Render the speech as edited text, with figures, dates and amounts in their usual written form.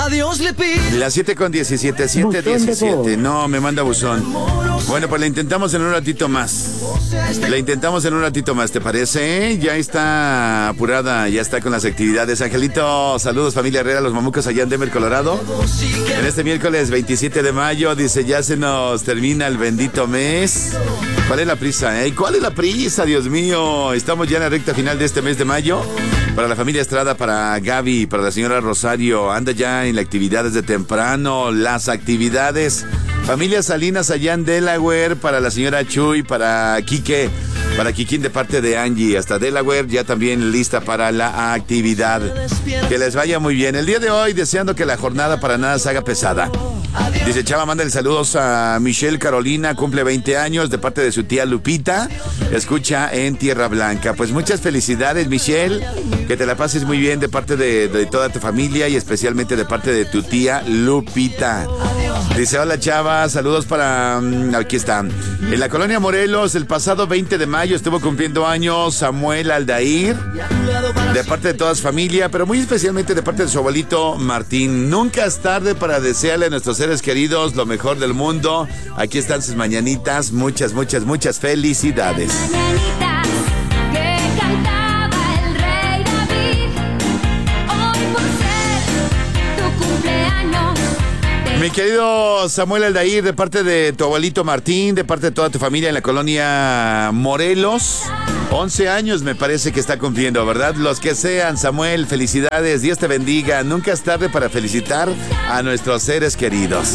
A Dios le pido. Las 7:17, 7:17. No, me manda buzón. Bueno, pues la intentamos en un ratito más. ¿Te parece? Ya está apurada, ya está con las actividades. Angelito, saludos familia Herrera, los mamucos allá en Denver, Colorado. En este miércoles 27 de mayo, dice, ya se nos termina el bendito mes. ¿Cuál es la prisa? ¿Cuál es la prisa, Dios mío? Estamos ya en la recta final de este mes de mayo. Para la familia Estrada, para Gaby, para la señora Rosario, anda ya en la actividad desde temprano, las actividades. Familia Salinas allá en Delaware, para la señora Chuy, para Quique, para Quiquín de parte de Angie, hasta Delaware, ya también lista para la actividad. Que les vaya muy bien. El día de hoy, deseando que la jornada para nada se haga pesada. Dice Chava, manda saludos a Michelle Carolina, cumple 20 años, de parte de su tía Lupita, escucha en Tierra Blanca. Pues muchas felicidades, Michelle, que te la pases muy bien de parte de toda tu familia y especialmente de parte de tu tía Lupita. Dice, hola Chava, saludos para... aquí está. En la colonia Morelos, el pasado 20 de mayo estuvo cumpliendo años Samuel Aldair, de parte de toda su familia, pero muy especialmente de parte de su abuelito Martín. Nunca es tarde para desearle a nuestros seres queridos lo mejor del mundo. Aquí están sus mañanitas. Muchas, muchas, muchas felicidades. Mi querido Samuel Aldair, de parte de tu abuelito Martín, de parte de toda tu familia en la colonia Morelos, 11 años me parece que está cumpliendo, ¿verdad? Los que sean, Samuel, felicidades, Dios te bendiga. Nunca es tarde para felicitar a nuestros seres queridos.